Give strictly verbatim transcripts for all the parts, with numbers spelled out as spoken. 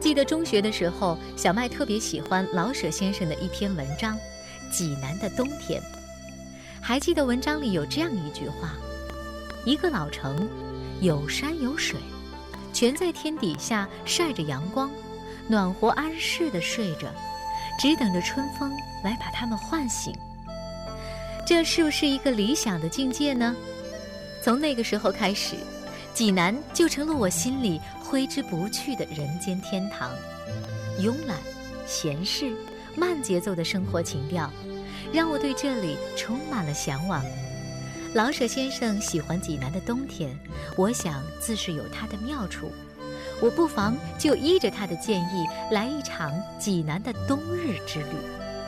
记得中学的时候，小麦特别喜欢老舍先生的一篇文章《济南的冬天》。还记得文章里有这样一句话：一个老城，有山有水，全在天底下晒着阳光，暖和安适地睡着，只等着春风来把它们唤醒。这是不是一个理想的境界呢？从那个时候开始，济南就成了我心里挥之不去的人间天堂。慵懒、闲适、慢节奏的生活情调，让我对这里充满了向往。老舍先生喜欢济南的冬天，我想自是有他的妙处。我不妨就依着他的建议，来一场济南的冬日之旅。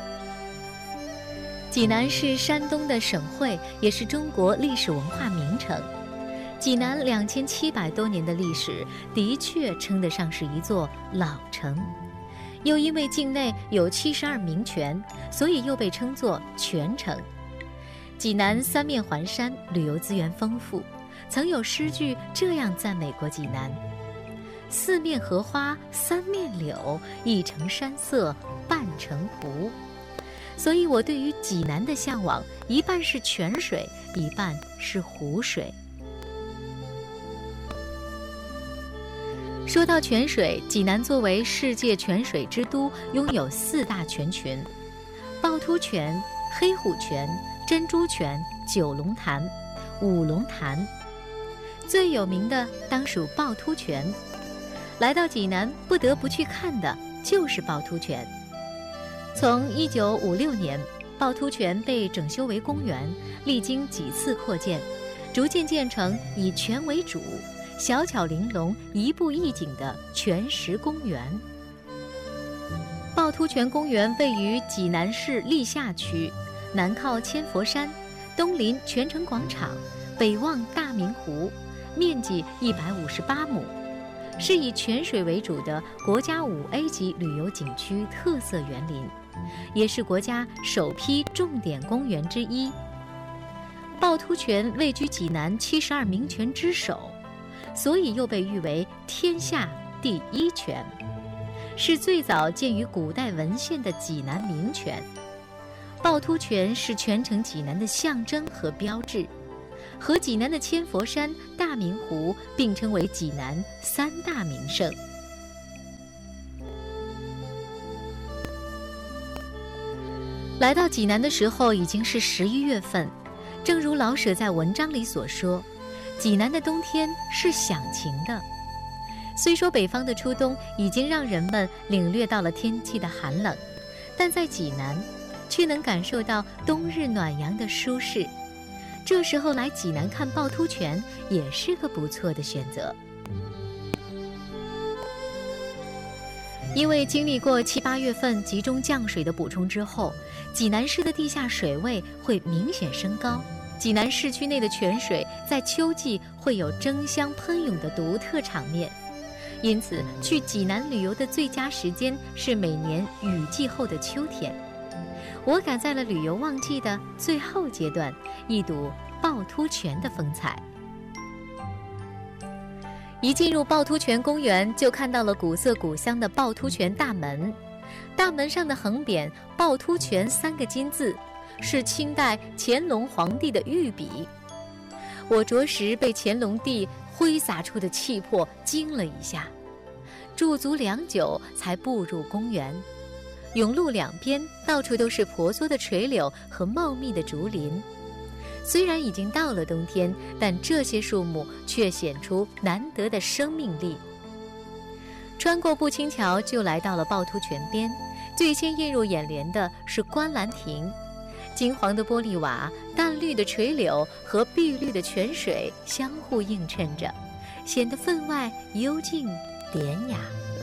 济南是山东的省会，也是中国历史文化名城。济南两千七百多年的历史，的确称得上是一座老城。又因为境内有七十二名泉，所以又被称作泉城。济南三面环山，旅游资源丰富，曾有诗句这样赞美过济南：四面荷花三面柳，一城山色半城湖。所以我对于济南的向往，一半是泉水，一半是湖水。说到泉水，济南作为世界泉水之都，拥有四大泉群：趵突泉、黑虎泉、珍珠泉、九龙潭、五龙潭。最有名的当属趵突泉。来到济南，不得不去看的就是趵突泉。从一九五六年，趵突泉被整修为公园，历经几次扩建，逐渐建成以泉为主，小巧玲珑、一步一景的泉石公园。趵突泉公园位于济南市历下区，南靠千佛山，东临泉城广场，北望大明湖，面积一百五十八亩，是以泉水为主的国家五 A 级旅游景区特色园林，也是国家首批重点公园之一。趵突泉位居济南七十二名泉之首，所以又被誉为天下第一泉，是最早见于古代文献的济南名泉。趵突泉是泉城济南的象征和标志，和济南的千佛山、大明湖并称为济南三大名胜。来到济南的时候已经是十一月份，正如老舍在文章里所说，济南的冬天是响晴的。虽说北方的初冬已经让人们领略到了天气的寒冷，但在济南却能感受到冬日暖阳的舒适。这时候来济南看趵突泉也是个不错的选择。因为经历过七八月份集中降水的补充之后，济南市的地下水位会明显升高。济南市区内的泉水在秋季会有争相喷涌的独特场面，因此去济南旅游的最佳时间是每年雨季后的秋天。我赶在了旅游旺季的最后阶段，一睹趵突泉的风采。一进入趵突泉公园，就看到了古色古香的趵突泉大门，大门上的横匾“趵突泉”三个金字，是清代乾隆皇帝的御笔。我着实被乾隆帝挥洒出的气魄惊了一下，驻足良久才步入公园。甬路两边到处都是婆娑的垂柳和茂密的竹林。虽然已经到了冬天，但这些树木却显出难得的生命力。穿过步青桥，就来到了趵突泉边。最先映入眼帘的是观澜亭，金黄的玻璃瓦、淡绿的垂柳和碧绿的泉水相互映衬着，显得分外幽静典雅。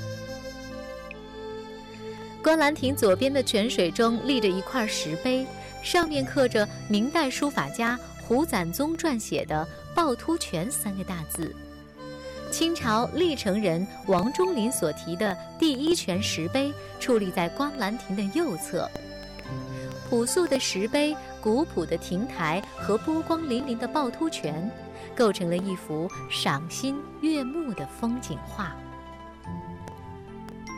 观澜亭左边的泉水中立着一块石碑，上面刻着明代书法家胡攒宗撰写的“趵突泉”三个大字。清朝历城人王中林所题的第一泉石碑矗立在观澜亭的右侧。朴素的石碑、古朴的亭台和波光粼粼的趵突泉，构成了一幅赏心悦目的风景画。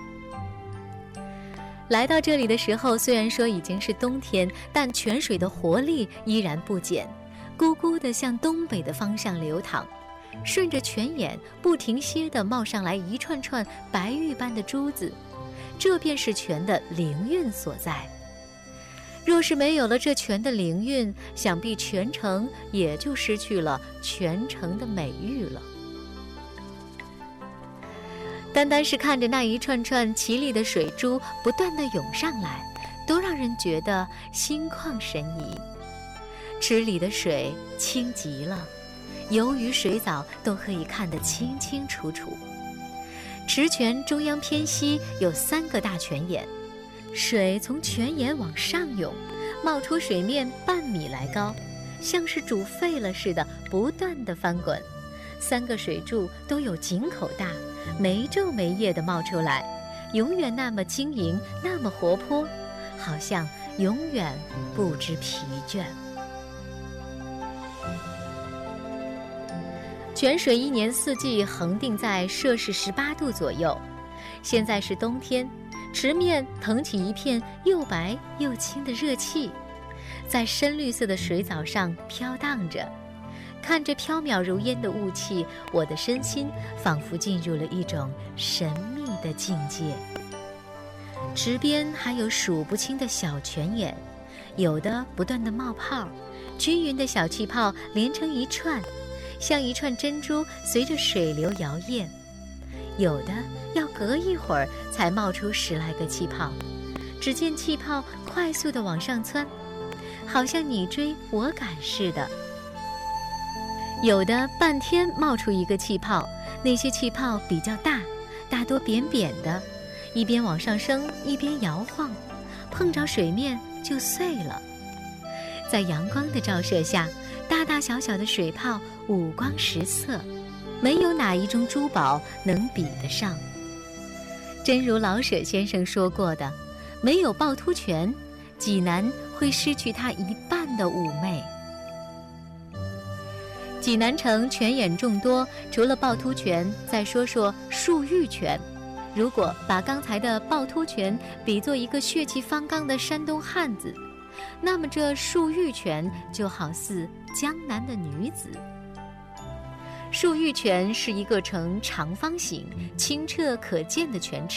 来到这里的时候，虽然说已经是冬天，但泉水的活力依然不减，咕咕地向东北的方向流淌，顺着泉眼不停歇地冒上来一串串白玉般的珠子，这便是泉的灵韵所在。若是没有了这泉的灵韵，想必泉城也就失去了泉城的美誉了。单单是看着那一串串绮丽的水珠不断地涌上来，都让人觉得心旷神怡。池里的水清极了，游鱼水藻都可以看得清清楚楚。池泉中央偏西有三个大泉眼，水从泉眼往上涌，冒出水面半米来高，像是煮沸了似的，不断地翻滚。三个水柱都有井口大，没昼没夜地冒出来，永远那么晶莹，那么活泼，好像永远不知疲倦。泉水一年四季恒定在摄氏十八度左右。现在是冬天，池面腾起一片又白又清的热气，在深绿色的水藻上飘荡着。看着飘渺如烟的雾气，我的身心仿佛进入了一种神秘的境界。池边还有数不清的小泉眼，有的不断地冒泡，均匀的小气泡连成一串，像一串珍珠随着水流摇曳；有的要隔一会儿才冒出十来个气泡，只见气泡快速地往上窜，好像你追我赶似的。有的半天冒出一个气泡，那些气泡比较大，大多扁扁的，一边往上升一边摇晃，碰着水面就碎了。在阳光的照射下，大大小小的水泡五光十色，没有哪一种珠宝能比得上。真如老舍先生说过的，没有趵突泉，济南会失去它一半的妩媚。济南城泉眼众多，除了趵突泉，再说说漱玉泉。如果把刚才的趵突泉比作一个血气方刚的山东汉子，那么这漱玉泉就好似江南的女子。漱玉泉是一个呈长方形、清澈可见的泉池。